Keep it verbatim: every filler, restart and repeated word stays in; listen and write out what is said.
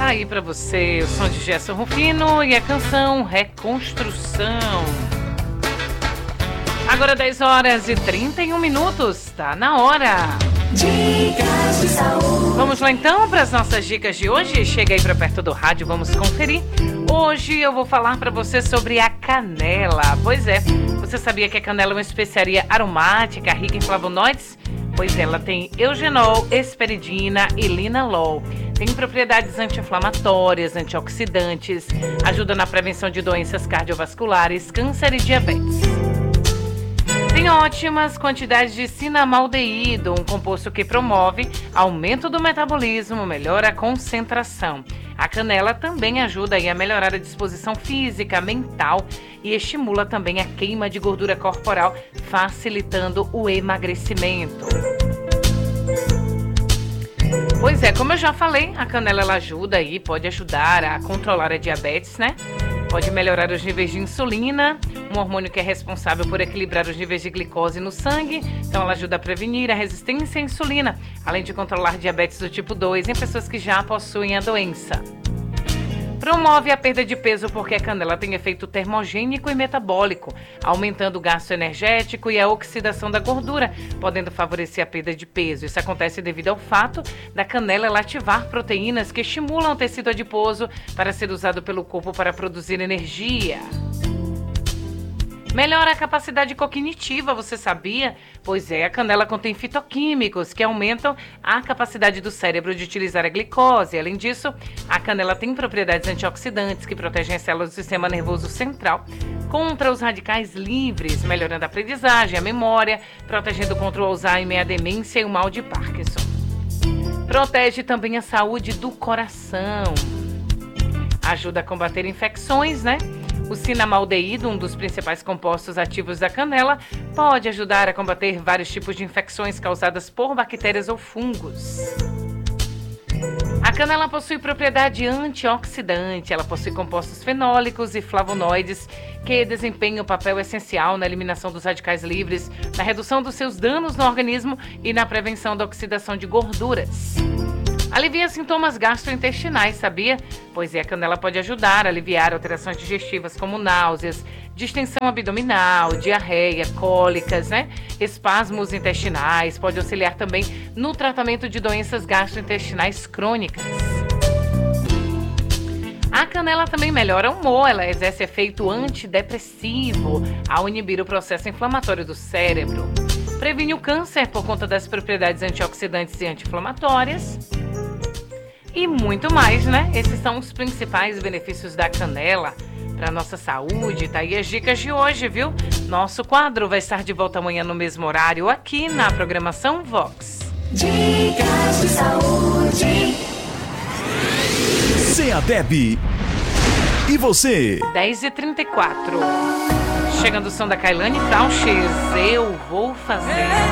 aí pra você o som de Gerson Rufino e a canção Reconstrução. Agora dez horas e trinta e um minutos, tá na hora. Dicas de saúde. Vamos lá então para as nossas dicas de hoje. Chega aí para perto do rádio, vamos conferir. Hoje eu vou falar para você sobre a canela. Pois é, você sabia que a canela é uma especiaria aromática rica em flavonoides? Pois é, ela tem eugenol, hesperidina e linalol. Tem propriedades anti-inflamatórias, antioxidantes, ajuda na prevenção de doenças cardiovasculares, câncer e diabetes. Tem ótimas quantidades de cinnamaldeído, um composto que promove aumento do metabolismo, melhora a concentração. A canela também ajuda aí a melhorar a disposição física, mental e estimula também a queima de gordura corporal, facilitando o emagrecimento. Pois é, como eu já falei, a canela ela ajuda aí, pode ajudar a controlar a diabetes, né? Pode melhorar os níveis de insulina, um hormônio que é responsável por equilibrar os níveis de glicose no sangue. Então ela ajuda a prevenir a resistência à insulina, além de controlar diabetes do tipo dois em pessoas que já possuem a doença. Promove a perda de peso porque a canela tem efeito termogênico e metabólico, aumentando o gasto energético e a oxidação da gordura, podendo favorecer a perda de peso. Isso acontece devido ao fato da canela ela ativar proteínas que estimulam o tecido adiposo para ser usado pelo corpo para produzir energia. Melhora a capacidade cognitiva, você sabia? Pois é, a canela contém fitoquímicos que aumentam a capacidade do cérebro de utilizar a glicose. Além disso, a canela tem propriedades antioxidantes que protegem as células do sistema nervoso central contra os radicais livres, melhorando a aprendizagem, a memória, protegendo contra o Alzheimer, a demência e o mal de Parkinson. Protege também a saúde do coração. Ajuda a combater infecções, né? O cinnamaldeído, um dos principais compostos ativos da canela, pode ajudar a combater vários tipos de infecções causadas por bactérias ou fungos. A canela possui propriedade antioxidante, ela possui compostos fenólicos e flavonoides que desempenham um papel essencial na eliminação dos radicais livres, na redução dos seus danos no organismo e na prevenção da oxidação de gorduras. Alivia sintomas gastrointestinais, sabia? Pois é, a canela pode ajudar a aliviar alterações digestivas como náuseas, distensão abdominal, diarreia, cólicas, né? Espasmos intestinais, pode auxiliar também no tratamento de doenças gastrointestinais crônicas. A canela também melhora o humor, ela exerce efeito antidepressivo ao inibir o processo inflamatório do cérebro. Previne o câncer por conta das propriedades antioxidantes e anti-inflamatórias. E muito mais, né? Esses são os principais benefícios da canela para a nossa saúde. Tá aí as dicas de hoje, viu? Nosso quadro vai estar de volta amanhã no mesmo horário aqui na programação Vox. Dicas de saúde. Seadeb. E você? dez e trinta e quatro. Chegando o som da Kailane Frauches. Eu vou fazer.